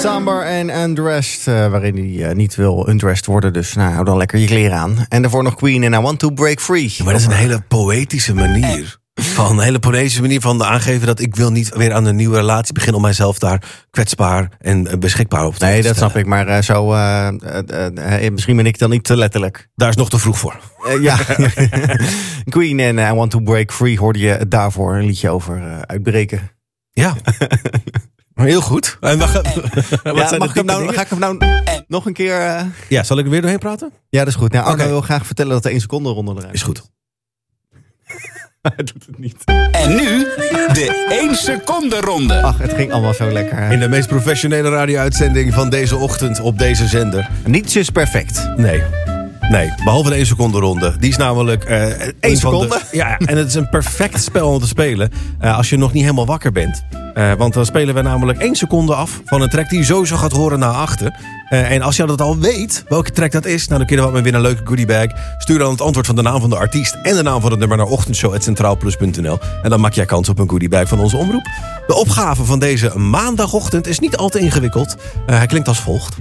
Sambar en Undressed, waarin hij niet wil undressed worden. Dus nou, hou dan lekker je kleren aan. En daarvoor nog Queen en I Want to Break Free. Maar dat is een hele poëtische manier. Een hele poëtische manier van aangeven dat ik wil niet weer aan een nieuwe relatie beginnen om mijzelf daar kwetsbaar en beschikbaar op te stellen. Nee, dat snap ik. Maar misschien ben ik dan niet te letterlijk. Daar is nog te vroeg voor. Ja. Queen en I Want to Break Free hoorde je daarvoor een liedje over uitbreken. Ja. Heel goed. En ga ik hem nou nog een keer... Ja, zal ik er weer doorheen praten? Ja, dat is goed. Nou, Arno wil graag vertellen dat de 1 seconde ronde eruit is goed. Hij doet het niet. En nu de 1 seconde ronde. Ach, het ging allemaal zo lekker. In de meest professionele radio-uitzending van deze ochtend op deze zender. Niets is perfect. Nee, behalve de 1 seconde ronde. Die is namelijk 1 seconde? Ja, en het is een perfect spel om te spelen als je nog niet helemaal wakker bent. Want dan spelen we namelijk 1 seconde af van een track die je sowieso gaat horen na 8. En als je dat al weet, welke track dat is, nou, dan kun je wat met weer een leuke goodiebag. Stuur dan het antwoord van de naam van de artiest en de naam van het nummer naar ochtendshow@centraalplus.nl. En dan maak jij kans op een goodiebag van onze omroep. De opgave van deze maandagochtend is niet al te ingewikkeld. Hij klinkt als volgt.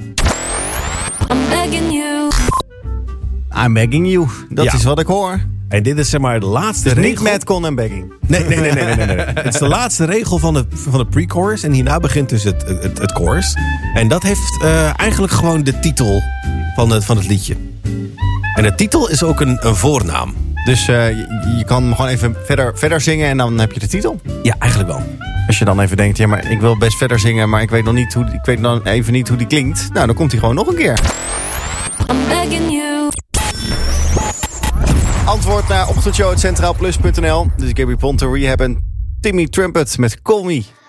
I'm begging you. Dat is wat ik hoor. En dit is zeg maar de laatste regel. Niet Madcon en begging. Nee. Het is de laatste regel van de pre-chorus. En hierna begint dus het chorus. En dat heeft eigenlijk gewoon de titel van het liedje. En de titel is ook een voornaam. Dus je kan gewoon even verder zingen en dan heb je de titel? Ja, eigenlijk wel. Als je dan even denkt, ja, maar ik wil best verder zingen, maar ik weet dan even niet hoe die klinkt. Nou, dan komt hij gewoon nog een keer. I'm begging you. Antwoord naar ochtendshow@centraalplus.nl. Dus Gabby Ponte, Rehab en Timmy Trumpet met Call Me.